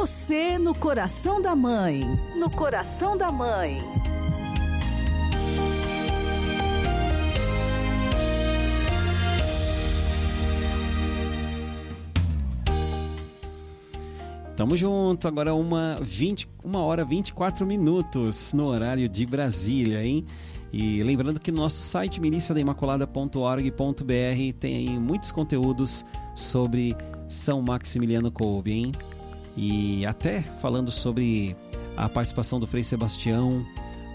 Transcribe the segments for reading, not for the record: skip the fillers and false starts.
Você no coração da mãe. No coração da mãe. Tamo junto, agora 1h24 no horário de Brasília, hein? E lembrando que no nosso site miliciadaimaculada.org.br tem aí muitos conteúdos sobre São Maximiliano Kolbe, hein? E até falando sobre a participação do Frei Sebastião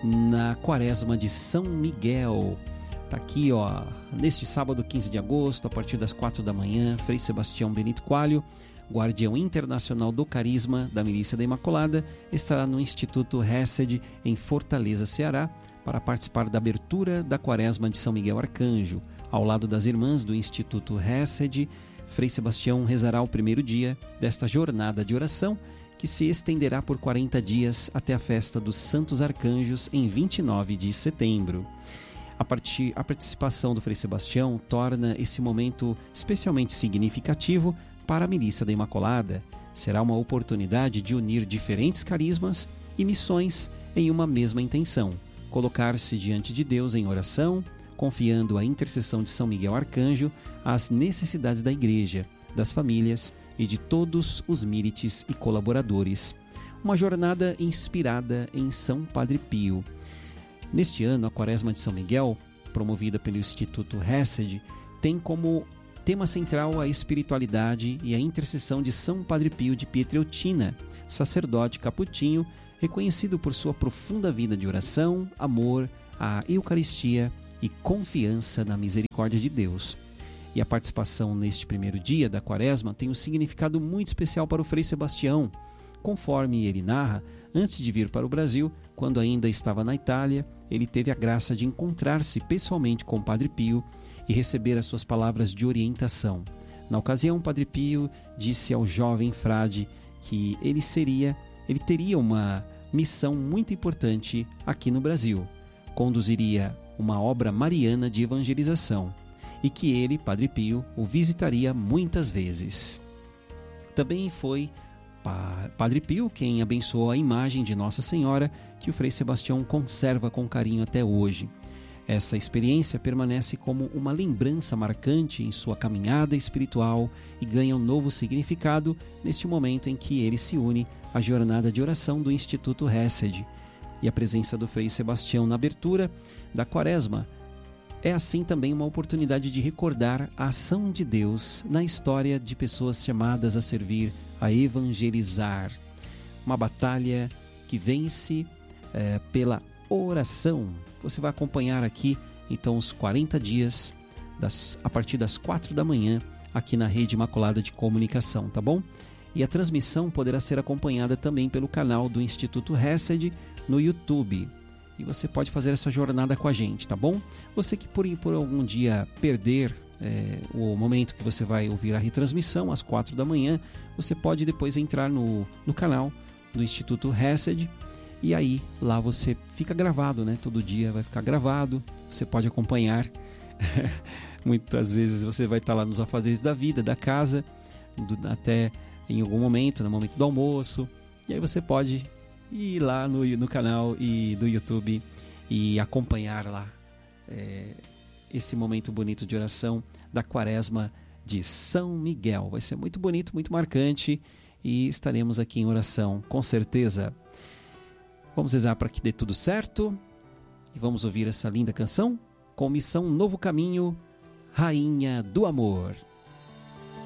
na Quaresma de São Miguel. Tá aqui, ó, neste sábado 15 de agosto, a partir das 4 da manhã, Frei Sebastião Benito Coalho, guardião internacional do carisma da Milícia da Imaculada, estará no Instituto Hesed em Fortaleza, Ceará, para participar da abertura da Quaresma de São Miguel Arcanjo. Ao lado das irmãs do Instituto Hesed, Frei Sebastião rezará o primeiro dia desta jornada de oração, que se estenderá por 40 dias até a festa dos Santos Arcanjos em 29 de setembro. A participação do Frei Sebastião torna esse momento especialmente significativo para a Milícia da Imaculada. Será uma oportunidade de unir diferentes carismas e missões em uma mesma intenção: colocar-se diante de Deus em oração, confiando a intercessão de São Miguel Arcanjo às necessidades da Igreja, das famílias e de todos os mírites e colaboradores. Uma jornada inspirada em São Padre Pio. Neste ano, a Quaresma de São Miguel, promovida pelo Instituto Hesed, tem como tema central a espiritualidade e a intercessão de São Padre Pio de Pietrelcina, sacerdote capuchinho, reconhecido por sua profunda vida de oração, amor à Eucaristia e confiança na misericórdia de Deus. E a participação neste primeiro dia da Quaresma tem um significado muito especial para o Frei Sebastião. Conforme ele narra, antes de vir para o Brasil, quando ainda estava na Itália, ele teve a graça de encontrar-se pessoalmente com o Padre Pio e receber as suas palavras de orientação. Na ocasião, o Padre Pio disse ao jovem frade que ele teria uma missão muito importante aqui no Brasil. Conduziria uma obra mariana de evangelização e que ele, Padre Pio, o visitaria muitas vezes. Também foi Padre Pio quem abençoou a imagem de Nossa Senhora, que o Frei Sebastião conserva com carinho até hoje. Essa experiência permanece como uma lembrança marcante em sua caminhada espiritual e ganha um novo significado neste momento em que ele se une à jornada de oração do Instituto Hesed. E a presença do Frei Sebastião na abertura da Quaresma é assim também uma oportunidade de recordar a ação de Deus na história de pessoas chamadas a servir, a evangelizar. Uma batalha que vence pela oração. Você vai acompanhar aqui então os 40 dias a partir das 4 da manhã aqui na Rede Imaculada de Comunicação, tá bom? E a transmissão poderá ser acompanhada também pelo canal do Instituto Hesed no YouTube. E você pode fazer essa jornada com a gente, tá bom? Você que por algum dia perder o momento que você vai ouvir a retransmissão às 4 da manhã, você pode depois entrar no canal do Instituto Hesed. E aí, lá você fica gravado, né? Todo dia vai ficar gravado, você pode acompanhar. Muitas vezes você vai estar lá nos afazeres da vida, da casa, até em algum momento, no momento do almoço. E aí você pode ir lá no canal do YouTube e acompanhar lá esse momento bonito de oração da Quaresma de São Miguel. Vai ser muito bonito, muito marcante e estaremos aqui em oração, com certeza. Vamos rezar para que dê tudo certo e vamos ouvir essa linda canção com Missão Novo Caminho, Rainha do Amor.